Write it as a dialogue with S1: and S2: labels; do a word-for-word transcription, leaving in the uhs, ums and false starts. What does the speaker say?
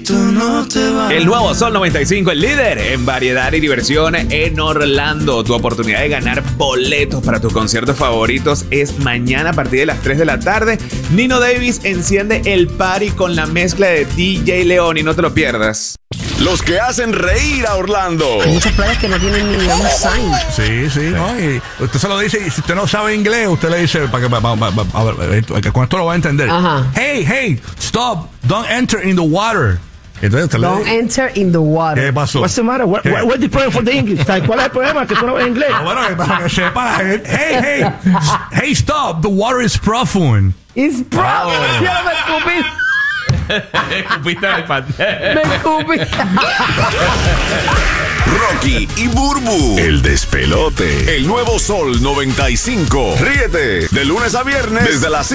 S1: tú no te vas.
S2: El nuevo Sol noventa y cinco, el líder en variedad y diversión en Orlando. Tu oportunidad de ganar boletos para tus conciertos favoritos es mañana a partir de las tres de la tarde. Nino Davis enciende el party con la mezcla de D J León y no te lo pierdas.
S3: Los que hacen reír a Orlando.
S4: Hay muchas playas que no tienen ni un sign.
S5: Sí, sí, ¿no? Y usted se lo dice, y si usted no sabe inglés, usted le dice, para que, pa, pa, pa, a ver, que con esto lo va a entender.
S4: Ajá.
S5: Hey, hey, stop, don't enter in the water. Entonces usted
S4: Don't
S5: le
S4: enter in the water.
S5: ¿qué pasó?
S6: What's the matter? What, what, what's the problem for the English? ¿Cuál es el problema? Que tú no ves inglés.
S5: Ah, bueno, para que sepa, hey, hey, hey, stop, the water is profound.
S4: It's brown.
S5: Oh.
S4: Yo me escupí.
S2: Escupiste en el pastel.
S4: Me escupí.
S3: Rocky y Burbu, el despelote. El nuevo Sol noventa y cinco. Ríete de lunes a viernes desde las